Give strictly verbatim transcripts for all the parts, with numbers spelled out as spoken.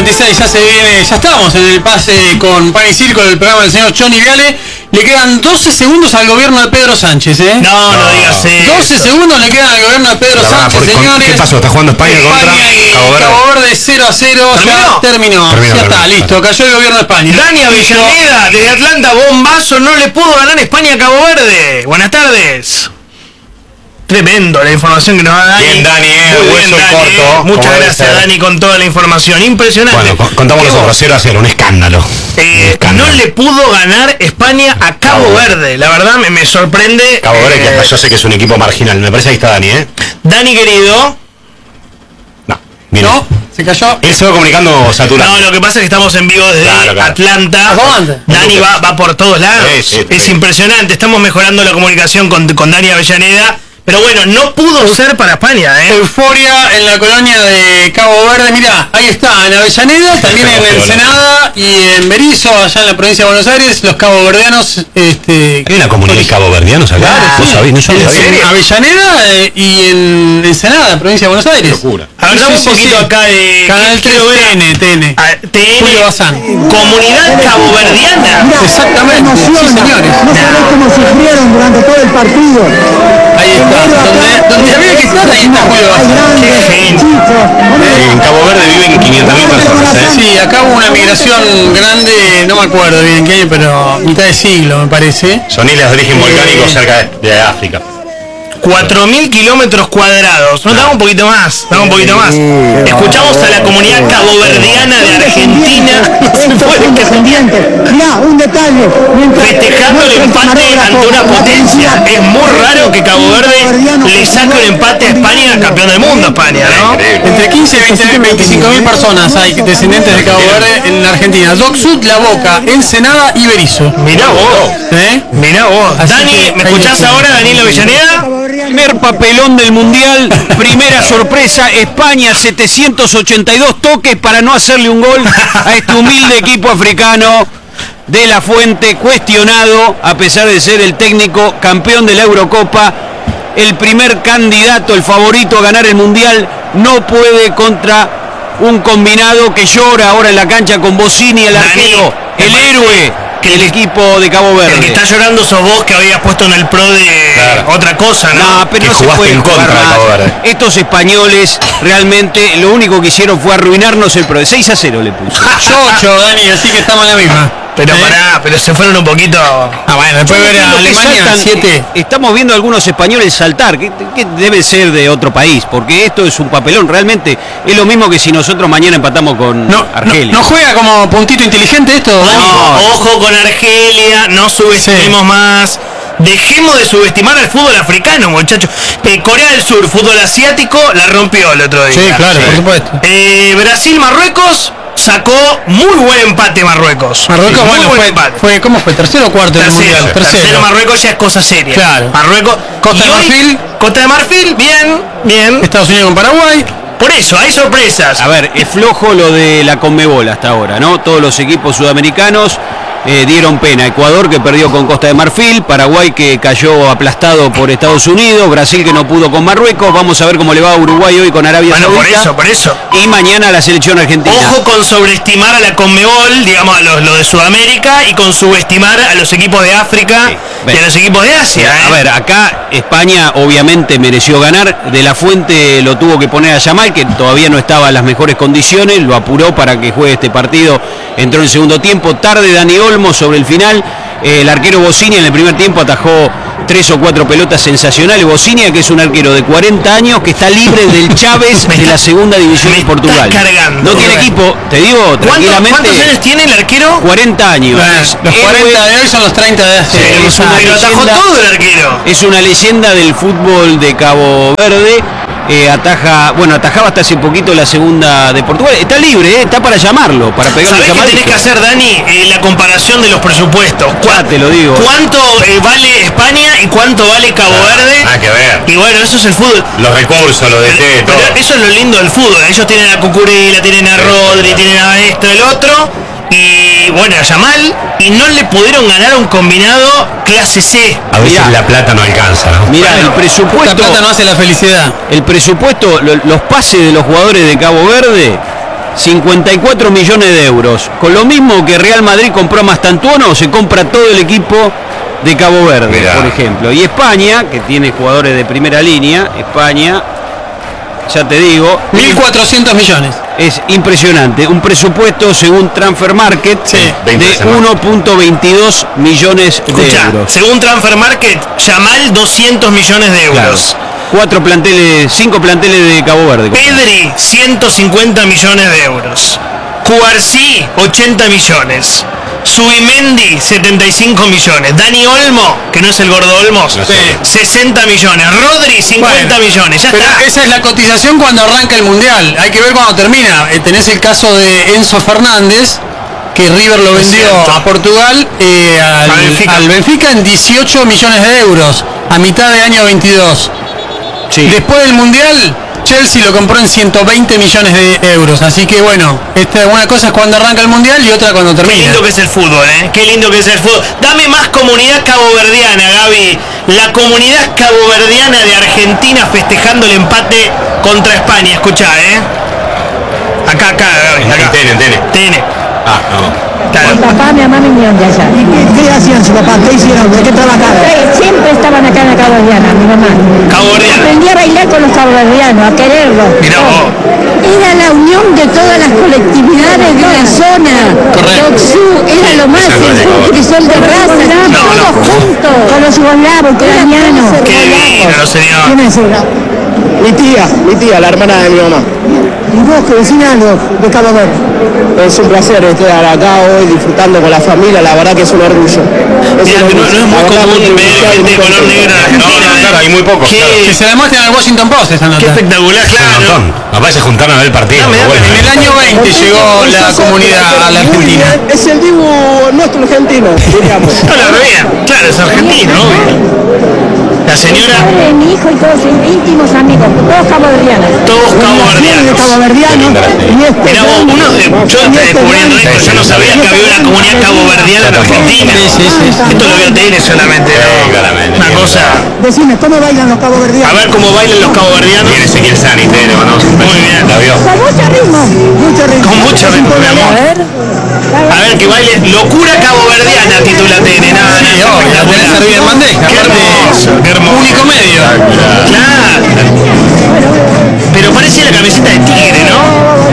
cincuenta y seis, ya se viene, ya estamos en el pase con Pan y Circo del programa del señor Johnny Viale. Le quedan doce segundos al gobierno de Pedro Sánchez, ¿eh? No, no, no digas eso. doce segundos le quedan al gobierno de Pedro verdad, Sánchez, señores. ¿Qué pasó? ¿Está jugando España, España contra y Cabo Verde? Cabo Verde cero a cero, ¿Terminó? ya terminó. Terminó, ya está, terminó. listo, cayó el gobierno de España. Dani Avellaneda, desde Atlanta, bombazo, no le pudo ganar España a Cabo Verde. Buenas tardes. Tremendo la información que nos da Dani. Bien, Dani, eh, Muy hueso bien, Dani, corto, eh. como Muchas debe gracias, ser. Dani, con toda la información. Impresionante. Bueno, con- contamos Diego, nosotros, cero a cero, un escándalo. eh, Un escándalo. no le pudo ganar España a Cabo Cabo Verde. La verdad me, me sorprende. Cabo Verde, eh, que hasta yo sé que es un equipo marginal. Me parece que ahí está Dani, ¿eh? Dani, querido. No, mira. ¿No? ¿Se cayó? Él se va comunicando saturado. No, lo que pasa es que estamos en vivo desde Claro, claro. Atlanta. ¿Dónde? Dani va, va por todos lados. Sí, sí, es sí. impresionante. Estamos mejorando la comunicación con, con Dani Avellaneda. Pero bueno, no pudo ser para España, ¿eh? Euforia en la colonia de Cabo Verde, mirá, ahí está, en Avellaneda, también en Ensenada y en Berizo, allá en la provincia de Buenos Aires, los caboverdianos, este... ¿Hay una comunidad de caboverdianos acá? Claro, ¿Vos sí. sabés? No, yo no en sabía. Avellaneda eh, y en Ensenada, provincia de Buenos Aires. Locura. Hablamos Sí, sí, un poquito sí. acá de... Canal tres, quiero ver a- T N, T N. a- T N, Julio Bazán. Comunidad caboverdiana. Exactamente, sí, señores. No sabés cómo sufrieron durante todo el partido. Ahí está, donde, donde había que estar, ahí está Julio Hay Bazán. grandes, Qué chicos. En Cabo Verde viven quinientas mil personas, ¿eh? Sí, acá hubo una migración grande, no me acuerdo bien qué año, pero mitad de siglo me parece. Son islas de origen volcánico cerca de, de África. cuatro mil kilómetros cuadrados. No, damos un poquito más, damos un poquito más. Escuchamos a la comunidad caboverdiana de Argentina. No se puede creer. Mirá, un detalle. Mientras Festejando el nuestro empate camarógrafo, ante una la potencia. policía, Es muy raro que Cabo Verde le saque un empate a España, campeón del mundo España, ¿no? Increíble. Entre quince y veinte, veinticinco mil personas hay descendientes de Cabo Verde en la Argentina. Doc Sud, La Boca, Ensenada y Berizo. Mirá vos. ¿Eh? Mirá vos. Así Dani, que ¿me ahí escuchás está. ahora, Danilo Avellaneda? Primer papelón del Mundial, primera sorpresa, España setecientos ochenta y dos toques para no hacerle un gol a este humilde equipo africano. De la Fuente, cuestionado, a pesar de ser el técnico campeón de la Eurocopa, el primer candidato, el favorito a ganar el Mundial, no puede contra un combinado que llora ahora en la cancha con Bossini, el Dani, arquero, me el parece héroe que del el- equipo de Cabo Verde. El que está llorando sos vos, que habías puesto en el pro de Claro. otra cosa, ¿no? No, pero Que no se jugaste puede en jugar contra de más. Cabo Verde. Estos españoles realmente lo único que hicieron fue arruinarnos el pro. De seis a cero le puso. Yo ocho, Dani, así que estamos en la misma. Pero ¿Eh? pará, pero se fueron un poquito... Ah, bueno, después Yo ver no a entiendo que Alemania, saltan. siete. Estamos viendo a algunos españoles saltar, que, que debe ser de otro país, porque esto es un papelón. Realmente es lo mismo que si nosotros mañana empatamos con No, Argelia. no, ¿no juega como puntito inteligente esto, Dani? Ojo, ojo con Argelia, no subestimemos Sí. más. Dejemos de subestimar al fútbol africano, muchachos. Eh, Corea del Sur, fútbol asiático, la rompió el otro día. Sí, claro, por supuesto. Eh, Brasil, Marruecos, sacó muy buen empate Marruecos. Marruecos, Muy bueno, buen fue, empate. fue, ¿cómo fue? ¿Tercero o cuarto en el Tercero, Mundial? tercero. Marruecos ya es cosa seria. Claro. Marruecos. Costa y de hoy, Marfil. Costa de Marfil, bien, bien. Estados Unidos con Paraguay. Por eso, hay sorpresas. A ver, es flojo lo de la Conmebol hasta ahora, ¿no? Todos los equipos sudamericanos eh, dieron pena. Ecuador que perdió con Costa de Marfil, Paraguay que cayó aplastado por Estados Unidos, Brasil que no pudo con Marruecos. Vamos a ver cómo le va a Uruguay hoy con Arabia Bueno, por Saudita. eso, por eso. Y mañana la selección argentina. Ojo con sobreestimar a la Conmebol, digamos, a los, los de Sudamérica, y con subestimar a los equipos de África Sí, y ven. a los equipos de Asia. ¿eh? A ver, acá España obviamente mereció ganar. De la Fuente lo tuvo que poner a Yamal, que todavía no estaba en las mejores condiciones. Lo apuró para que juegue este partido. Entró en segundo tiempo. Tarde Dani Olmo sobre el final. Eh, el arquero Bossini en el primer tiempo atajó tres o cuatro pelotas sensacionales. Bossini, que es un arquero de cuarenta años que está libre del Chávez Me de está- la segunda división me de Portugal. estás cargando. No tiene equipo, te digo ¿Cuánto- tranquilamente. ¿Cuántos años tiene el arquero? cuarenta años. Es Los héroe- cuarenta de hoy son los treinta de hace Sí, unos es una años. Pero atajó leyenda. todo el arquero. Es una leyenda del fútbol de Cabo Verde. Eh, ataja, bueno, atajaba hasta hace poquito la segunda de Portugal. Está libre, eh, está para llamarlo, para pegarle ¿Sabés qué llamadito. tenés que hacer, Dani? Eh, la comparación de los presupuestos. Ya te lo digo. ¿Cuánto eh, vale España y cuánto vale Cabo Verde? Nada que ver. Y bueno, eso es el fútbol. Los recursos, los D T, todo. Pero eso es lo lindo del fútbol. Ellos tienen a Cucurella, tienen a Rodri, tienen a esto, el otro. Y bueno, a Yamal. Y no le pudieron ganar a un combinado clase C. A veces Mirá. la plata no alcanza, ¿no? Mira, el La presupuesto, plata no hace la felicidad. el presupuesto, lo- los pases de los jugadores de Cabo Verde cincuenta y cuatro millones de euros. Con lo mismo que Real Madrid compró a Mastantuono, se compra todo el equipo de Cabo Verde, Mirá. por ejemplo. Y España, que tiene jugadores de primera línea, España, ya te digo, mil cuatrocientos millones. Es impresionante. Un presupuesto, según Transfer Market, sí, de uno punto veintidós millones de Escuchá, euros. Según Transfer Market, Yamal doscientos millones de euros. Claro. Cuatro planteles, cinco planteles de Cabo Verde. Pedri, ciento cincuenta millones de euros. Cuarsí, ochenta millones. Subimendi, setenta y cinco millones. Dani Olmo, que no es el gordo Olmos, no sé. sesenta millones. Rodri, cincuenta bueno, millones. Ya pero está. Esa es la cotización cuando arranca el Mundial. Hay que ver cuando termina. Eh, tenés el caso de Enzo Fernández, que River lo vendió a Portugal, eh, al, a Benfica. al Benfica en dieciocho millones de euros, a mitad de año veintidós. Sí. Después del Mundial, Chelsea lo compró en ciento veinte millones de euros. Así que bueno, esta, una cosa es cuando arranca el Mundial y otra cuando termina. Qué lindo que es el fútbol, ¿eh? Qué lindo que es el fútbol. Dame más comunidad caboverdiana, Gaby. La comunidad caboverdiana de Argentina festejando el empate contra España. Escuchá, ¿eh? Acá, acá, Gaby. Acá. Tene, tene. Tene. Ah, no. Claro. Mi papá, mi mamá vinieron de allá. ¿Y qué, qué hacían su papá? ¿Qué hicieron? ¿De qué trabajaban? Siempre estaban acá en la Caboverdiana, mi mamá. Caboverdiana. Aprendí a bailar con los caboverdianos, a quererlos. Mirá vos. Era la unión de todas las colectividades de la zona. Toxú, era lo más, el crisol de raza, no, todos no. juntos. Con los yugoslavos, ucranianos. Qué lindo, señor. ¿Quién es ella? Mi tía, mi tía, la hermana de mi mamá. ¿Y vos que decís algo de Cabo Verde? Es un placer estar acá hoy disfrutando con la familia, la verdad que es un orgullo. Es Mira, un no, no es muy común ver gente de color negro en No, Argentina. no, claro, hay muy pocos. Claro. Que se demuestra en el Washington Post esa nota. Qué espectacular, claro. Papá se juntaron a ver el partido. No, me da bueno. En el año veinte llegó la comunidad a la Argentina. Es el Dibu nuestro argentino, digamos. No la veía. Claro, es argentino, obvio. La señora. Mi padre, mi hijo y todos íntimos amigos, todos caboverdianos. Todos caboverdianos. Caboverdianos. Y este, Mira vos, uno de, yo estoy descubriendo esto, yo no sabía que había una comunidad caboverdiana en Argentina. Sí, sí, sí, sí. Esto lo veo T N solamente, ¿no? claramente. Una cosa. Decime, ¿cómo bailan los caboverdianos? A ver cómo bailan los caboverdianos. Tiene Ezequiel Sani, te le mandamos un beso. Muy bien. ¿La vio? Con mucho ritmo. Mucho ritmo. Con mucho ritmo, mi amor. A ver. A ver, que baile Locura Caboverdiana, titula T N. Nada, Sí, nada, obvio, la tenés servida en bandeja. Qué hermoso, qué hermoso. Único medio. Claro. Pero parece la camiseta de Tigre, ¿no?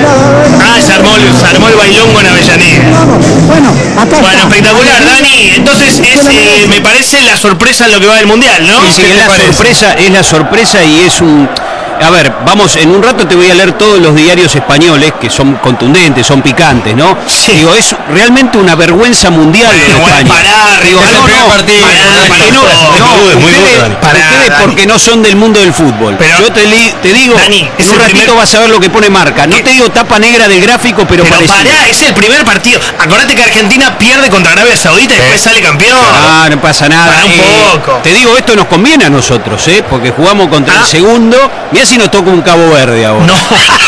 Ah, se armó, el- se armó el bailongo en Avellaneda. Bueno, acá Bueno, está. espectacular, Dani. Entonces es, eh, me parece la sorpresa en lo que va del Mundial, ¿no? Sí, es la sorpresa, es la sorpresa y es un... A ver, vamos, en un rato te voy a leer todos los diarios españoles que son contundentes, son picantes, ¿no? Sí. Digo, es realmente una vergüenza mundial de Bueno, bueno, España. pará, Rigo, Es el no, primer no, partido. pará, Es pará, que no, pará, no, muy duro, muy ustedes, duro, Dani. Pará, ustedes Dani. porque no son del mundo del fútbol. Pero- Yo te, li- te digo, Dani, es en un el ratito primer- vas a ver lo que pone marca. No ¿Qué? te digo tapa negra del gráfico, pero, Pero parecido. pará, es el primer partido. Acordate que Argentina pierde contra Arabia Saudita y después sale campeón. Ah, no pasa nada. Pará un Eh, poco. te digo, esto nos conviene a nosotros, ¿eh? Porque jugamos contra Ah. el segundo. Mirá si nos toca un Cabo Verde ahora. No.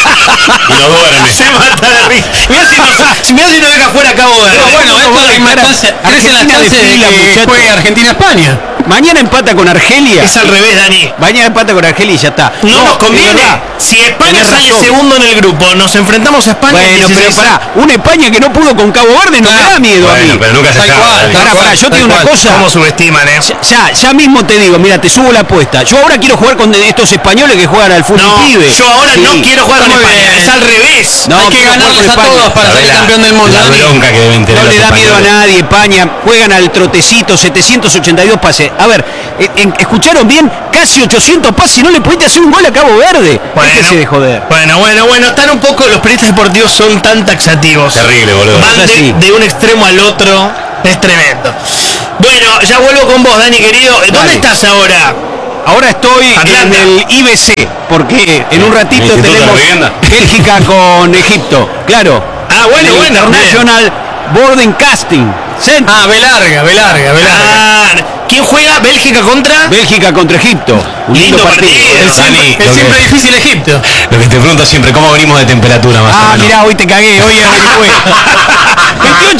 Y no duerme. Se mata de risa. Mirá si nos, mirá si nos deja fuera Cabo Verde. Pero bueno, esto es más chance, crecen las Argentina chances de desfila, que muchachos. juegue Argentina-España. Mañana empata con Argelia. Es al revés, Dani. Mañana empata con Argelia y ya está. No, nos es conviene. verdad. Si España Tenés sale razón. segundo en el grupo, nos enfrentamos a España. Bueno, el pero dieciséis. pará, una España que no pudo con Cabo Verde no me da miedo a Bueno, mí. pero nunca se Tal sabe. cual, Dani. tal Pará, cual, pará, yo te tal digo una cual. cosa. ¿Cómo subestiman, eh? Ya, ya mismo te digo, mira, te subo la apuesta. Yo ahora quiero jugar con estos españoles que juegan al fútbol No, pibe. yo ahora Sí. no quiero jugar con Muy España. bien. Es al revés. No, Hay que quiero jugar ganarles con a España. todos para La salir verdad, campeón del mundo. La Dani. bronca que deben tener No los le da miedo a españoles. nadie, España, juegan al trotecito, setecientos ochenta y dos pases. A ver, eh, eh, escucharon bien, casi ochocientos pases y no le pudiste hacer un gol a Cabo Verde. Déjese de joder. Bueno, bueno, bueno, están un poco, los periodistas deportivos son tan taxativos. Terrible, boludo. Van Es de, así. de un extremo al otro, es tremendo. Bueno, ya vuelvo con vos, Dani querido. ¿Dónde Dale. estás ahora? Ahora estoy Atlanta. en el I B C, porque en un ratito ¿El Instituto de tenemos la Vivienda? Bélgica con Egipto. Claro. Ah, bueno, En el bueno, International Boarding Casting Center. Ah, ve larga, ve larga, ve larga. Ah, ¿quién juega? ¿Bélgica contra? Bélgica contra Egipto. Un lindo, Lindo partido. partido. El Dani, siempre, el lo siempre que- difícil Egipto. Lo que te pregunto siempre, ¿cómo venimos de temperatura más o Ah, menos? mirá, hoy te cagué, hoy averigüé. veintiocho grados.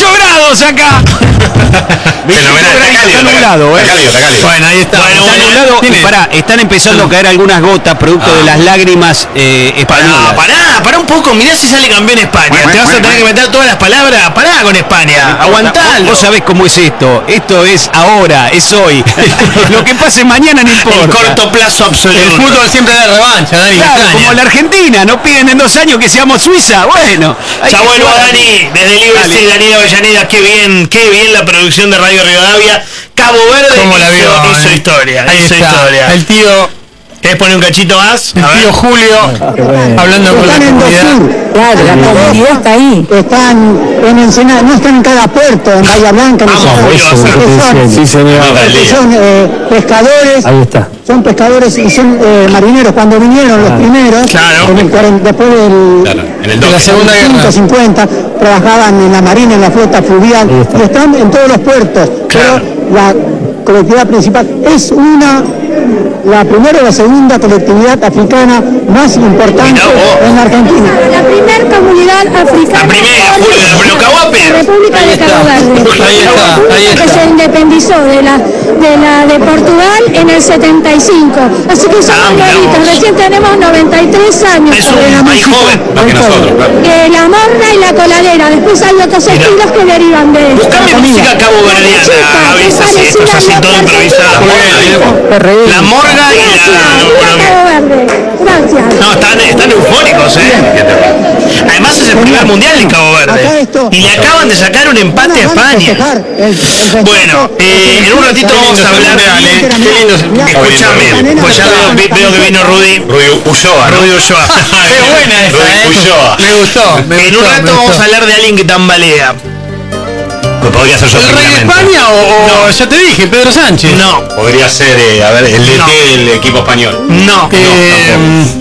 todos acá. Fenomenal, está cálido, Está nublado, está ¿eh? cálido, está cálido. Bueno, ahí está. Bueno, Está bueno, nublado y tiene- pará, están empezando a caer algunas gotas producto de las lágrimas eh, españolas. Pará, pará, pará un poco, mirá si sale campeón España. Te vas a tener que meter todas las palabras. Pará con España, aguantalo. Vos sabés cómo es esto. Esto es ahora, es hoy. Lo que pase mañana no importa. El corto plazo absoluto. El fútbol siempre da revancha, Dani. Claro, extraña. como la Argentina, nos piden en dos años que seamos Suiza. Bueno, hay Ya que vuelvo, jugar. Dani, desde el I B C, Daniel Avellaneda, qué bien, qué bien la producción de Radio Rivadavia. Cabo Verde ¿Cómo la hizo, vio? hizo eh? historia, Ahí hizo está. historia. El tío, ¿Querés poner un cachito más? el A ver. tío Julio, hablando con la Están en comunidad. Docur. Claro, la comunidad está ahí. Están en Ensenada, no están en cada puerto, en Bahía Blanca, en Vamos, Ensenada. Julio, Porque son- Sí, señor. porque son eh, pescadores, Ahí está. son pescadores y son eh, marineros. Cuando vinieron los primeros, Claro. en el cuarenta, después del Claro, en el De la doce. Segunda Guerra. cincuenta, trabajaban en la marina, en la flota fluvial, y están en todos los puertos. Claro. Pero la colectividad principal es una, la primera o la segunda colectividad africana más importante Mirá vos. en la Argentina. La primera comunidad africana. La primera, por Julio, la Cahuape. La República de Cabo Verde. Ahí está, La República ahí que está. se independizó de la de la de Portugal en el setenta y cinco. Así que somos Ah, mirá novitos. vos. Recién tenemos noventa y tres años. Es sobre la un país música. joven. Más que nosotros, claro. Eh, la morna y la coladera. Después hay otros Mirá. estilos que derivan de esto. Buscame música caboverdiana, avisa si esto es así todo improvisado. La morga y Gracias, la... no, viva bueno, Cabo Verde. Gracias. No, están, están eufóricos, ¿eh? Además es el primer mundial de Cabo Verde. Y le acaban de sacar un empate a España. Bueno, eh, en un ratito vamos a hablar de Ale. Escúchame, pues ya veo, vi- veo que vino Rudy. Rudy Ulloa, ¿no? Rudy Ulloa. Qué buena esa, Rudy eh. Ulloa. Me gustó, me En gustó. un rato me vamos gustó. a hablar de alguien que tambalea. Que podría ser yo ¿El rey de tranquilamente. España o, o ya te dije, Pedro Sánchez? No, Podría ser, eh, a ver, el D T No. del equipo español. no. Eh,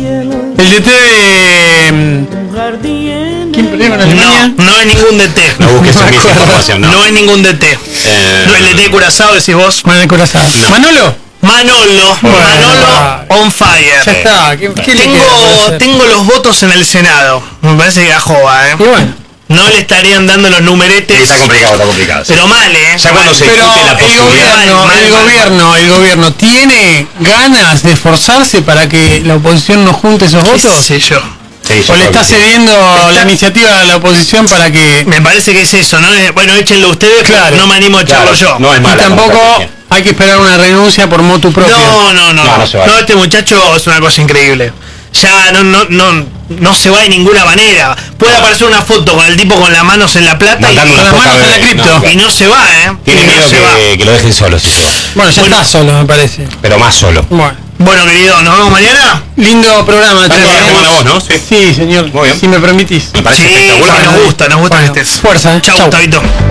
el D T de... mm, ¿Quién peleó con Alemania? No, no hay ningún D T. No busques en esa información, No no. hay ningún D T. Eh, No, el D T de Curazao, decís vos. Manuel Corazón. Manolo. Manolo, Bueno. Manolo on fire. Ya está. ¿Qué, qué le queda por Tengo, hacer? tengo los votos en el Senado. Me parece que Ajoba, ¿eh? Y bueno. No le estarían dando los numeretes. Está complicado, está complicado. sí. Pero mal, ¿eh? Ya cuando se Pero discute la el posibilidad. gobierno, mal, el mal, gobierno, el gobierno tiene ganas de esforzarse para que la oposición no junte esos ¿Qué votos. sé yo? Sí, yo ¿O le creo está que sí. cediendo la Está- iniciativa a la oposición para que... Me parece que es eso, ¿no? Es- Bueno, échenlo ustedes, Claro, pero no me animo a echarlo Claro, yo. no es Y mala. tampoco como estrategia. hay que esperar una renuncia por motu propio. No, no, no. No, no se vale. No, este muchacho es una cosa increíble. Ya no, no, no, no se va de ninguna manera. Puede aparecer una foto con el tipo con las manos en la plata y, Mandando con una las foto manos a en la ver, cripto. no, y no se va, ¿eh? Tiene Y no miedo se va. que, que lo dejen solo, si se va. Bueno, ya Bueno. está solo, me parece. Pero más solo. Bueno, Bueno, querido, nos vemos mañana. lindo programa. Dale, tenemos. dale, manda vos, ¿no? Sí. Sí, señor. Muy bien. Si me permitís. Me parece Sí, espectacular. nos gusta, nos gusta Bueno, que estés. fuerza, ¿eh? Chau, Chau. Tabito.